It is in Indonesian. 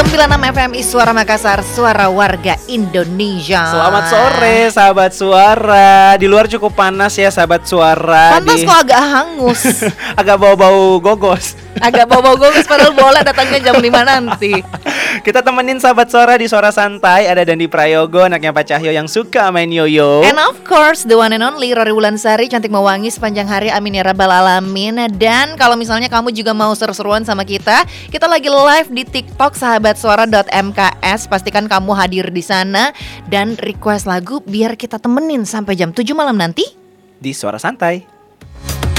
FMI Suara Makassar, suara warga Indonesia. Selamat sore sahabat suara. Di luar cukup panas ya sahabat suara. Panas kok agak hangus. Agak bau-bau gogos. Agak bau-bau gogos padahal bola datangnya jam 5 nanti. Kita temenin sahabat suara di Suara Santai. Ada Dandi Prayogo, anaknya Pak Cahyo yang suka main yoyo. And of course the one and only Rory Wulansari, cantik mewangi sepanjang hari, amin ya rabbal alamin. Dan kalau misalnya kamu juga mau seru-seruan sama kita lagi live di TikTok sahabatsuara.mks. Pastikan kamu hadir di sana dan request lagu biar kita temenin sampai jam 7 malam nanti Di Suara Santai.